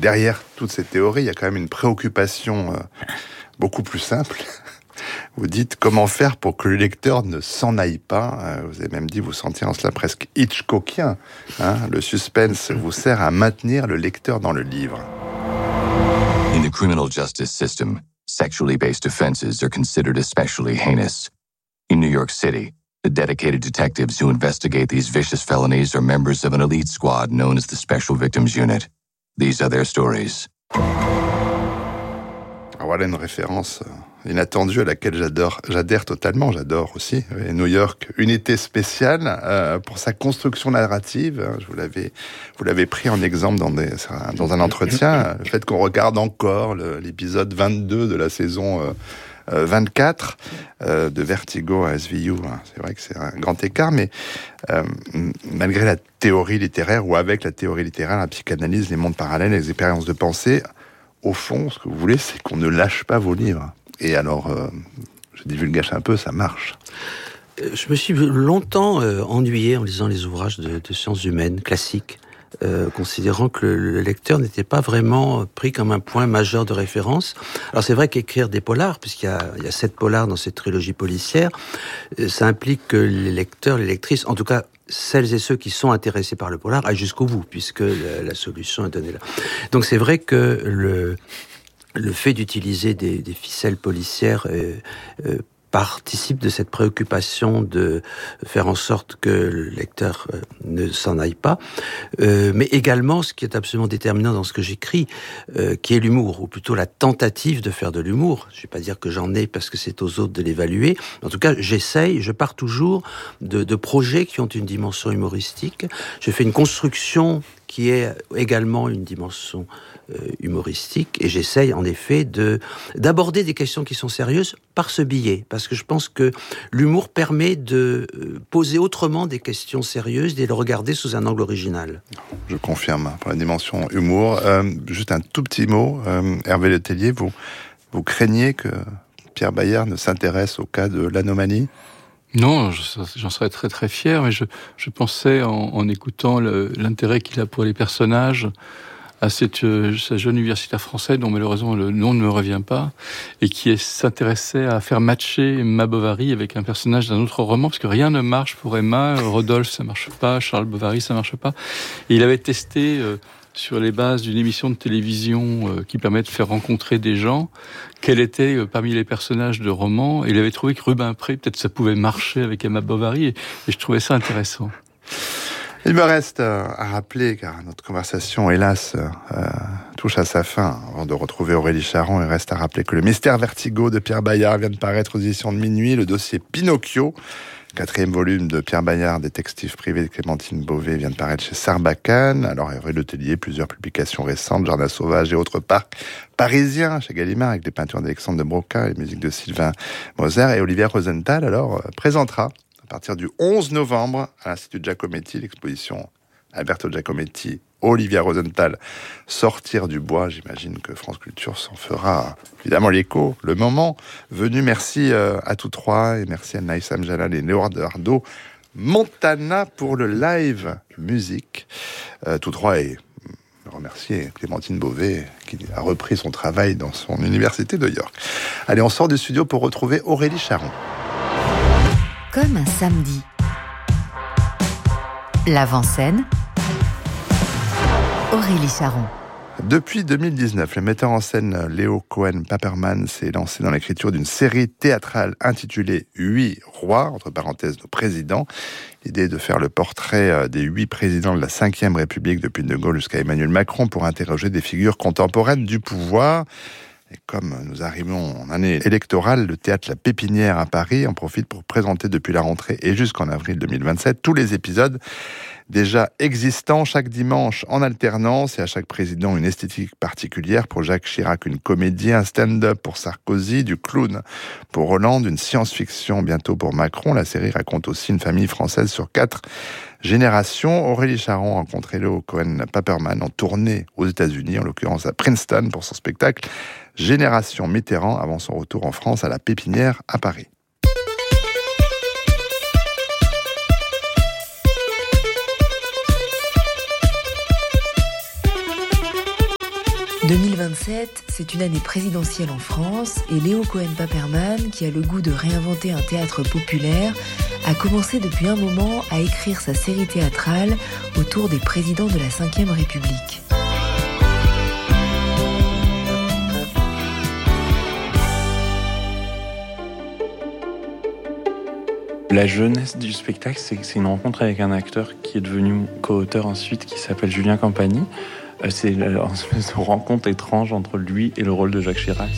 derrière toutes ces théories, il y a quand même une préoccupation beaucoup plus simple. Vous dites comment faire pour que le lecteur ne s'en aille pas. Vous avez même dit vous sentir en cela presque Hitchcockien. Le suspense vous sert à maintenir le lecteur dans le livre. In the criminal justice system, sexually based offenses are considered especially heinous. In New York City, the dedicated detectives who investigate these vicious felonies are members of an elite squad known as the Special Victims Unit. These are their stories. Voilà une référence inattendue à laquelle j'adhère totalement. J'adore aussi New York, unité spéciale pour sa construction narrative. Vous l'avez pris en exemple dans un entretien. Le fait qu'on regarde encore l'épisode 22 de la saison 24 de Vertigo à SVU. C'est vrai que c'est un grand écart, mais malgré la théorie littéraire ou avec la théorie littéraire, la psychanalyse, les mondes parallèles, les expériences de pensée, au fond, ce que vous voulez, c'est qu'on ne lâche pas vos livres. Et alors, je divulgage un peu, ça marche. Je me suis longtemps ennuyé en lisant les ouvrages de sciences humaines classiques, considérant que le lecteur n'était pas vraiment pris comme un point majeur de référence. Alors c'est vrai qu'écrire des polars, puisqu'il y a 7 polars dans cette trilogie policière, ça implique que les lecteurs, les lectrices, en tout cas celles et ceux qui sont intéressés par le polar, aillent jusqu'au bout, puisque la solution est donnée là. Donc c'est vrai que le fait d'utiliser des ficelles policières participe de cette préoccupation de faire en sorte que le lecteur ne s'en aille pas, mais également ce qui est absolument déterminant dans ce que j'écris, qui est l'humour, ou plutôt la tentative de faire de l'humour. Je ne vais pas dire que j'en ai parce que c'est aux autres de l'évaluer. En tout cas, je pars toujours de projets qui ont une dimension humoristique. Je fais une construction qui est également une dimension humoristique, et j'essaye en effet d'aborder des questions qui sont sérieuses par ce biais, parce que je pense que l'humour permet de poser autrement des questions sérieuses et de le regarder sous un angle original. Je confirme, pour la dimension humour. Juste un tout petit mot, Hervé Letellier, vous craignez que Pierre Bayard ne s'intéresse au cas de l'anomalie ? Non, j'en serais très très fier, mais je pensais en écoutant l'intérêt qu'il a pour les personnages, à cette jeune universitaire française dont malheureusement le nom ne me revient pas, et qui s'intéressait à faire matcher Emma Bovary avec un personnage d'un autre roman, parce que rien ne marche pour Emma, Rodolphe ça marche pas, Charles Bovary ça marche pas, et il avait testé sur les bases d'une émission de télévision qui permet de faire rencontrer des gens, quel était parmi les personnages de romans, et il avait trouvé que Rubempré, peut-être ça pouvait marcher avec Emma Bovary, et je trouvais ça intéressant. Il me reste à rappeler, car notre conversation, hélas, touche à sa fin. Avant de retrouver Aurélie Charon, il reste à rappeler que le mystère Vertigo de Pierre Bayard vient de paraître aux éditions de Minuit, le dossier Pinocchio, 4e volume de Pierre Bayard, détective privé de Clémentine Beauvais, vient de paraître chez Sarbacane. Alors, Hervé Letellier, plusieurs publications récentes, Jardin sauvage et autres parcs parisiens chez Gallimard, avec des peintures d'Alexandre de Broca, les musiques de Sylvain Moser, et Olivier Rosenthal, alors, présentera à partir du 11 novembre à l'Institut Giacometti, l'exposition Alberto Giacometti, Olivier Rosenthal, Sortir du bois. J'imagine que France Culture s'en fera évidemment l'écho. Le moment venu, merci à tous trois, et merci à Naïsam Jalal et Leonardo Montana pour le live musique. Tous trois, et remercier Clémentine Beauvais qui a repris son travail dans son université de York. Allez, on sort du studio pour retrouver Aurélie Charon. Comme un samedi. L'avant-scène. Aurélie Charon. Depuis 2019, le metteur en scène Léo Cohen-Paperman s'est lancé dans l'écriture d'une série théâtrale intitulée 8 rois, entre parenthèses nos présidents. L'idée est de faire le portrait des 8 présidents de la 5e République depuis De Gaulle jusqu'à Emmanuel Macron pour interroger des figures contemporaines du pouvoir. Et comme nous arrivons en année électorale, le théâtre La Pépinière à Paris en profite pour présenter depuis la rentrée et jusqu'en avril 2027 tous les épisodes déjà existants chaque dimanche en alternance, et à chaque président une esthétique particulière. Pour Jacques Chirac, une comédie, un stand-up pour Sarkozy, du clown pour Hollande, une science-fiction bientôt pour Macron. La série raconte aussi une famille française sur 4 générations. Aurélie Charon a rencontré Léo Cohen-Paperman en tournée aux États-Unis, en l'occurrence à Princeton, pour son spectacle Génération Mitterrand, avant son retour en France à La Pépinière à Paris. 2027, c'est une année présidentielle en France et Léo Cohen-Paperman, qui a le goût de réinventer un théâtre populaire, a commencé depuis un moment à écrire sa série théâtrale autour des présidents de la Ve République. La jeunesse du spectacle, c'est une rencontre avec un acteur qui est devenu co-auteur ensuite, qui s'appelle Julien Campagny. C'est une espèce de rencontre étrange entre lui et le rôle de Jacques Chirac.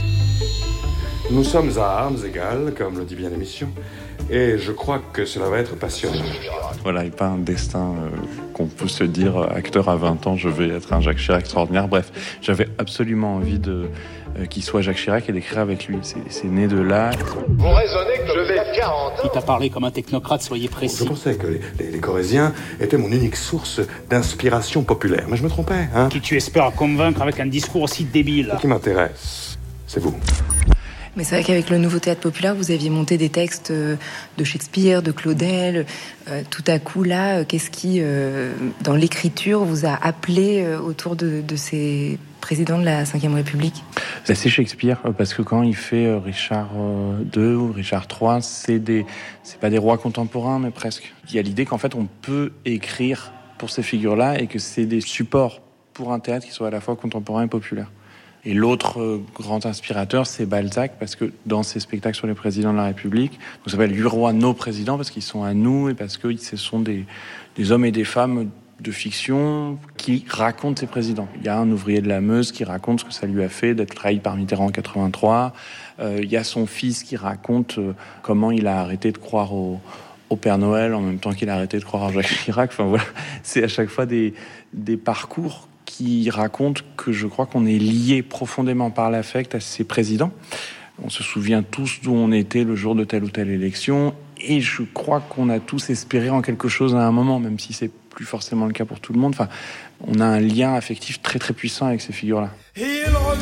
Nous sommes à armes égales, comme le dit bien l'émission, et je crois que cela va être passionnant. Voilà, et pas un destin qu'on peut se dire, acteur à 20 ans, je vais être un Jacques Chirac extraordinaire. Bref, j'avais absolument envie qu'il soit Jacques Chirac et d'écrire avec lui. C'est né de là. Vous raisonnez que je vais 40. Il t'a parlé comme un technocrate, soyez précis. Je pensais que les Corésiens étaient mon unique source d'inspiration populaire, mais je me trompais. Qui tu espères convaincre avec un discours aussi débile? Ce qui m'intéresse, c'est vous. Mais c'est vrai qu'avec le nouveau théâtre populaire, vous aviez monté des textes de Shakespeare, de Claudel. Tout à coup, là, qu'est-ce qui, dans l'écriture, vous a appelé autour de ces présidents de la Ve République? C'est Shakespeare, parce que quand il fait Richard II ou Richard III, c'est pas des rois contemporains, mais presque. Il y a l'idée qu'en fait, on peut écrire pour ces figures-là et que c'est des supports pour un théâtre qui soit à la fois contemporain et populaire. Et l'autre grand inspirateur, c'est Balzac, parce que dans ses spectacles sur les présidents de la République, on s'appelle 8 rois, nos présidents, parce qu'ils sont à nous et parce que ce sont des hommes et des femmes de fiction qui racontent ces présidents. Il y a un ouvrier de la Meuse qui raconte ce que ça lui a fait d'être trahi par Mitterrand en 83. Il y a son fils qui raconte comment il a arrêté de croire au Père Noël en même temps qu'il a arrêté de croire en Jacques Chirac. Enfin voilà, c'est à chaque fois des parcours qui raconte que je crois qu'on est lié profondément par l'affect à ces présidents. On se souvient tous d'où on était le jour de telle ou telle élection, et je crois qu'on a tous espéré en quelque chose à un moment, même si c'est plus forcément le cas pour tout le monde. Enfin, on a un lien affectif très très puissant avec ces figures-là.